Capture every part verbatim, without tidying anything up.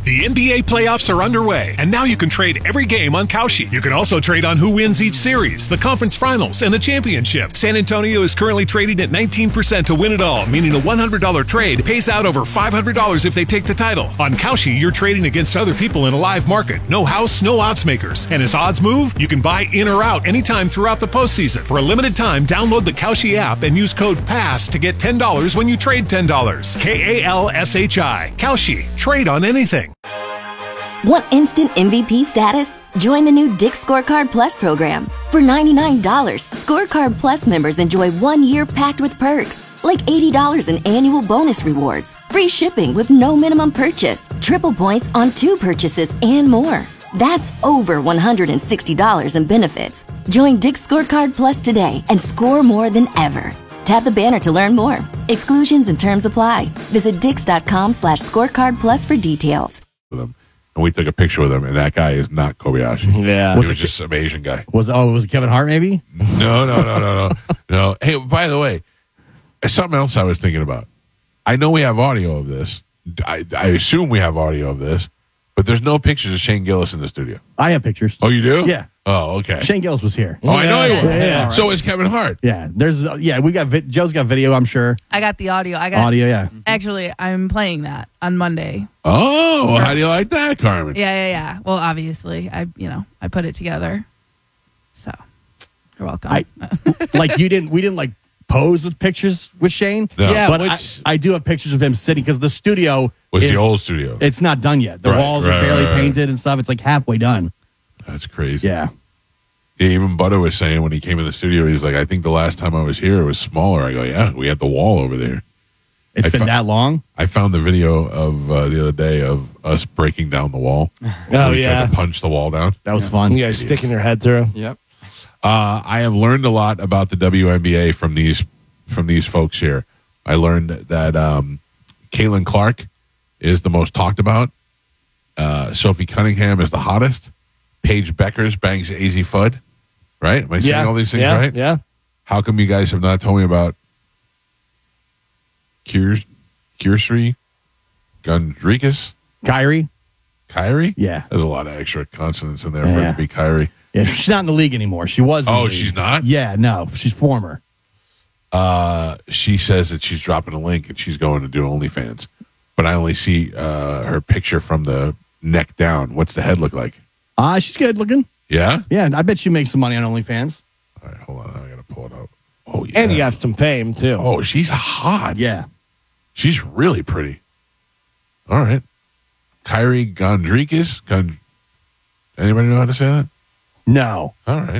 The N B A playoffs are underway, and now you can trade every game on Kalshi. You can also trade on who wins each series, the conference finals, and the championship. San Antonio is currently trading at nineteen percent to win it all, meaning a one hundred dollars trade pays out over five hundred dollars if they take the title. On Kalshi, you're trading against other people in a live market. No house, no odds makers. And as odds move, you can buy in or out anytime throughout the postseason. For a limited time, download the Kalshi app and use code PASS to get ten dollars when you trade ten dollars. K A L S H I. Kalshi. Trade on anything. Want instant M V P status? Join the new Dick's Scorecard Plus program. For ninety-nine dollars, Scorecard Plus members enjoy one year packed with perks, like eighty dollars in annual bonus rewards, free shipping with no minimum purchase, triple points on two purchases, and more. That's over one hundred sixty dollars in benefits. Join Dick's Scorecard Plus today and score more than ever. Tap the banner to learn more. Exclusions and terms apply. Visit dix.com slash scorecard plus for details. And we took a picture with him, and that guy is not Kobayashi. Yeah. He Was was it- just some Asian guy. Was oh, was it Kevin Hart maybe? No, no, no, no, no. no. Hey, by the way, something else I was thinking about. I know we have audio of this. I, I assume we have audio of this, but there's no pictures of Shane Gillis in the studio. I have pictures. Oh, you do? Yeah. Oh, okay. Shane Gillis was here. Oh, I know he was. Yeah, yeah. So is Kevin Hart. Yeah, there's uh, yeah, we got vi- Joe's got video, I'm sure. I got the audio. I got Audio, yeah. Actually, I'm playing that on Monday. Oh, well, how do you like that, Carmen? Yeah, yeah, yeah. Well, obviously, I you know I put it together. So you're welcome. I like you didn't we didn't like pose with pictures with Shane. No. Yeah, but Which- I, I do have pictures of him sitting because the studio Was is, the old studio. It's not done yet. The Right, walls right, are barely right, right. painted and stuff. It's like halfway done. That's crazy. Yeah. Yeah, even Butter was saying when he came in the studio, he's like, I think the last time I was here, it was smaller. I go, yeah, we had the wall over there. It's I been fo- that long. I found the video of uh, the other day of us breaking down the wall. Oh, we yeah. tried to punch the wall down. That was fun. You guys sticking your head through. Yep. Uh, I have learned a lot about the W N B A from these from these folks here. I learned that um, Caitlin Clark is the most talked about. Uh, Sophie Cunningham is the hottest. Paige Beckers bangs A Z Fudd. Right? Am I saying Yeah. all these things yeah. right? Yeah. How come you guys have not told me about Kiers, Kiersri Gondrikas? Kyrie. Kyrie? Yeah. There's a lot of extra consonants in there for it Yeah. to be Kyrie. Yeah, she's not in the league anymore. She was. In the Oh, league. she's not? Yeah, no, she's former. Uh, she says that she's dropping a link and she's going to do OnlyFans. But I only see uh, her picture from the neck down. What's the head look like? Ah, uh, she's good looking. Yeah? Yeah, I bet she makes some money on OnlyFans. All right, hold on. I got to pull it up. Oh, yeah. And you got some fame, too. Oh, she's hot. Yeah. She's really pretty. All right. Kyrie Gondrikas? Gond- Anybody know how to say that? No. All right.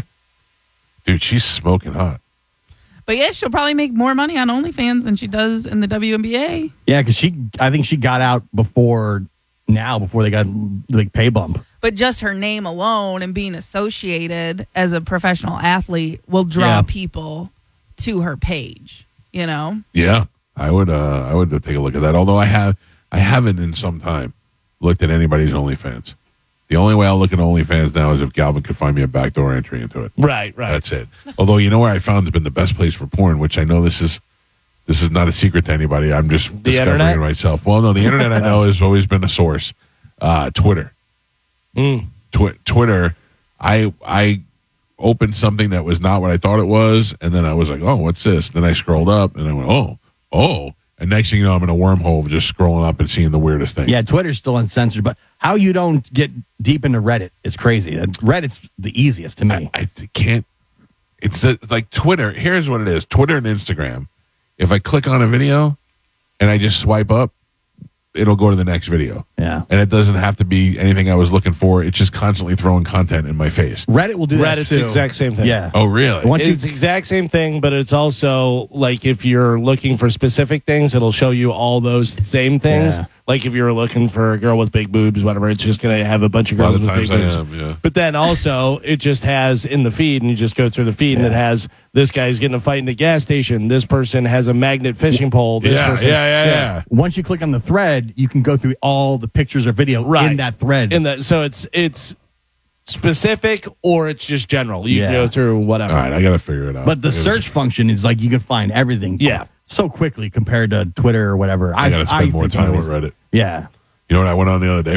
Dude, she's smoking hot. but yeah, she'll probably make more money on OnlyFans than she does in the W N B A. Yeah, because she, I think she got out before now, before they got like pay bump. But just her name alone and being associated as a professional athlete will draw Yeah. people to her page. You know. Yeah. I would uh I would take a look at that. Although I have I haven't in some time looked at anybody's OnlyFans. The only way I'll look at OnlyFans now is if Galvin could find me a backdoor entry into it. Right, right. That's it. Although you know where I found has been the best place for porn, which I know this is this is not a secret to anybody. I'm just The discovering internet? it myself. Well, no, the internet I know has always been a source. Uh, Twitter. Mm. Twi- Twitter. I I opened something that was not what I thought it was, and then I was like, "Oh, what's this?" Then I scrolled up, and I went, "Oh, oh." And next thing you know, I'm in a wormhole just scrolling up and seeing the weirdest thing. Yeah, Twitter's still uncensored, but how you don't get deep into Reddit is crazy. And Reddit's the easiest to me. I, I th- can't. It's the, like Twitter. Here's what it is: Twitter and Instagram. If I click on a video and I just swipe up, it'll go to the next video. Yeah. And it doesn't have to be anything I was looking for. It's just constantly throwing content in my face. Reddit will do that Reddit's too. the exact same thing. Yeah. Oh, really? Once you- It's the exact same thing, but it's also like if you're looking for specific things, it'll show you all those same things. Yeah. Like if you're looking for a girl with big boobs, whatever, it's just going to have a bunch of A lot girls of with times big I boobs. am, yeah. But then also, it just has in the feed, and you just go through the feed, and it has this guy's getting a fight in a gas station. This person has a magnet fishing pole. This Yeah, person, yeah, yeah, yeah. Once you click on the thread, you can go through all the pictures or video Right. in that thread. In that, so it's it's specific or it's just general. You Yeah. can go through whatever. All right, I got to figure it out. but the It was- search function is like you can find everything Yeah. so quickly compared to Twitter or whatever. I got to spend more think time always- with Reddit. Yeah. You know what I went on the other day?